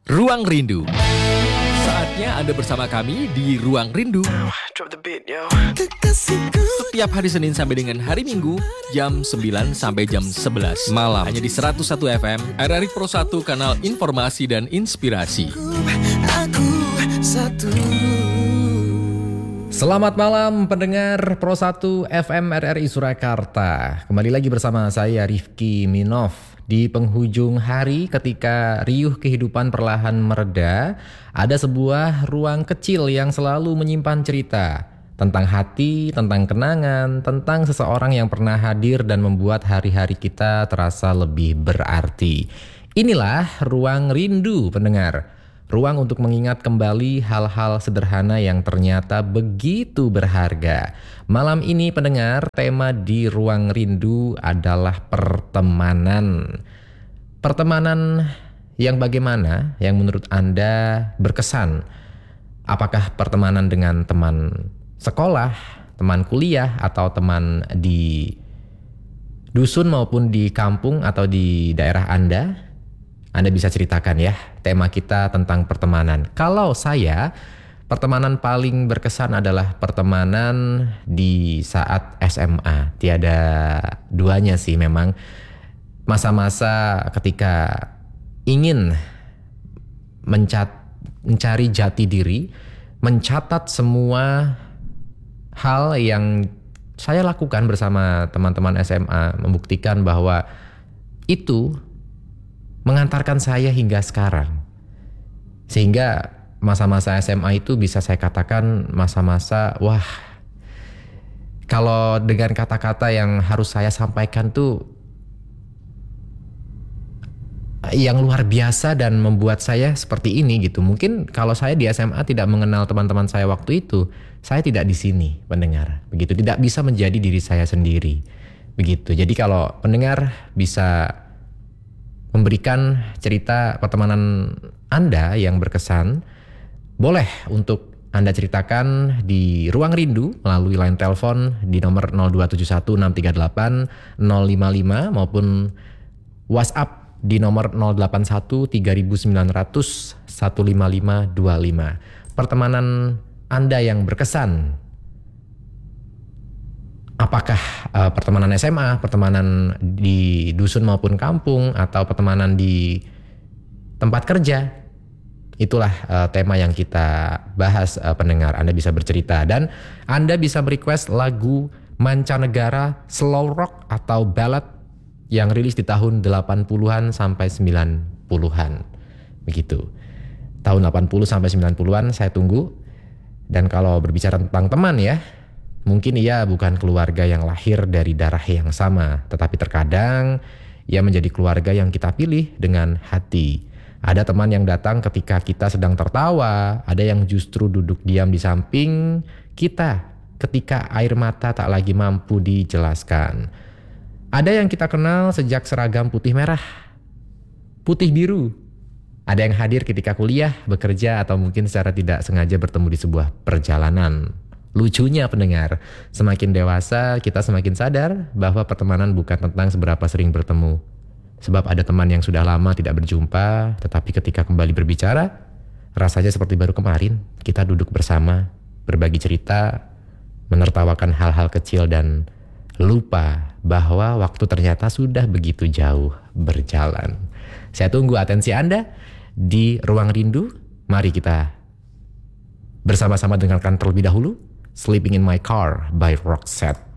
Ruang Rindu. Saatnya Anda bersama kami di Ruang Rindu. Setiap hari Senin sampai dengan hari Minggu, jam 9 sampai jam 11 malam. Hanya di 101 FM, RRI Pro 1, kanal informasi dan inspirasi. Selamat malam pendengar Pro 1 FM RRI Surakarta. Kembali lagi bersama saya Rifki Minov. Di penghujung hari ketika riuh kehidupan perlahan mereda, ada sebuah ruang kecil yang selalu menyimpan cerita tentang hati, tentang kenangan, tentang seseorang yang pernah hadir dan membuat hari-hari kita terasa lebih berarti. Inilah Ruang Rindu pendengar. Ruang untuk mengingat kembali hal-hal sederhana yang ternyata begitu berharga. Malam ini pendengar, tema di Ruang Rindu adalah pertemanan. Pertemanan yang bagaimana, yang menurut Anda berkesan? Apakah pertemanan dengan teman sekolah, teman kuliah, atau teman di dusun maupun di kampung atau di daerah Anda? Anda bisa ceritakan ya, tema kita tentang pertemanan. Kalau saya, pertemanan paling berkesan adalah pertemanan di saat SMA. Tiada duanya sih memang. Masa-masa ketika ingin mencari jati diri, mencatat semua hal yang saya lakukan bersama teman-teman SMA, membuktikan bahwa itu mengantarkan saya hingga sekarang. Sehingga masa-masa SMA itu bisa saya katakan masa-masa wah, kalau dengan kata-kata yang harus saya sampaikan tuh yang luar biasa dan membuat saya seperti ini gitu. Mungkin kalau saya di SMA tidak mengenal teman-teman saya waktu itu, saya tidak di sini pendengar. Begitu, tidak bisa menjadi diri saya sendiri. Begitu. Jadi kalau pendengar bisa memberikan cerita pertemanan Anda yang berkesan, boleh untuk Anda ceritakan di Ruang Rindu melalui line telepon di nomor 0271638 055 maupun WhatsApp di nomor 081 3900 15525. Pertemanan Anda yang berkesan. Apakah pertemanan SMA, pertemanan di dusun maupun kampung, atau pertemanan di tempat kerja? Itulah tema yang kita bahas pendengar. Anda bisa bercerita dan Anda bisa merequest lagu mancanegara, slow rock atau ballad yang rilis di tahun 80-an sampai 90-an. Begitu. Tahun 80 sampai 90-an saya tunggu. Dan kalau berbicara tentang teman ya, mungkin ia bukan keluarga yang lahir dari darah yang sama, tetapi terkadang ia menjadi keluarga yang kita pilih dengan hati. Ada teman yang datang ketika kita sedang tertawa, ada yang justru duduk diam di samping kita ketika air mata tak lagi mampu dijelaskan. Ada yang kita kenal sejak seragam putih merah, putih biru. Ada yang hadir ketika kuliah, bekerja, atau mungkin secara tidak sengaja bertemu di sebuah perjalanan. Lucunya pendengar, semakin dewasa kita semakin sadar bahwa pertemanan bukan tentang seberapa sering bertemu. Sebab ada teman yang sudah lama tidak berjumpa, tetapi ketika kembali berbicara, rasanya seperti baru kemarin. Kita duduk bersama, berbagi cerita, menertawakan hal-hal kecil dan lupa bahwa waktu ternyata sudah begitu jauh berjalan. Saya tunggu atensi Anda di Ruang Rindu. Mari kita bersama-sama dengarkan terlebih dahulu Sleeping in My Car by Roxette.